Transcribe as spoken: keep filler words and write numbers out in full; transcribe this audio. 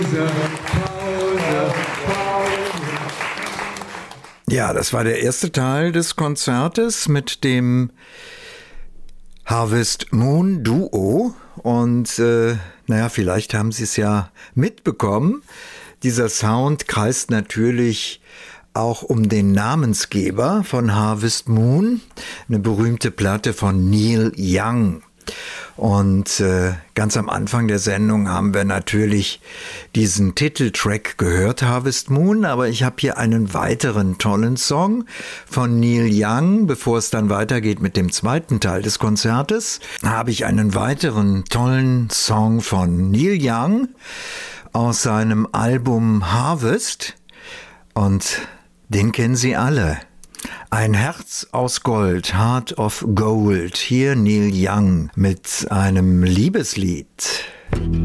Pause, Pause, Pause. Ja, das war der erste Teil des Konzertes mit dem Harvest Moon Duo. Und äh, naja, vielleicht haben Sie es ja mitbekommen. Dieser Sound kreist natürlich auch um den Namensgeber von Harvest Moon, eine berühmte Platte von Neil Young. Und äh, ganz am Anfang der Sendung haben wir natürlich diesen Titeltrack gehört, Harvest Moon, aber ich habe hier einen weiteren tollen Song von Neil Young. Bevor es dann weitergeht mit dem zweiten Teil des Konzertes, habe ich einen weiteren tollen Song von Neil Young aus seinem Album Harvest, und den kennen Sie alle. Ein Herz aus Gold, Heart of Gold. Hier Neil Young mit einem Liebeslied.